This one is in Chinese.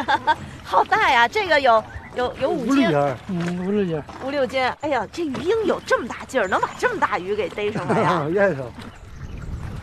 好大呀！这个有5斤， 五六斤。 5、6斤。哎呀，这鱼鹰有这么大劲儿，能把这么大鱼给逮上来呀？ 验上。